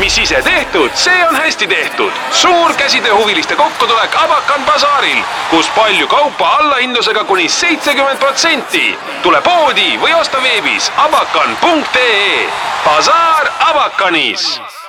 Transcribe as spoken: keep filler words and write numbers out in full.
mis ise tehtud, see on hästi tehtud. Suur käsitööhuviliste kokkutulek Abakan basaaril, kus palju kaupa allahindlusega kuni seitsekümmend protsenti. Tule poodi või osta veebis abakan punkt ee. Basaar Abakanis.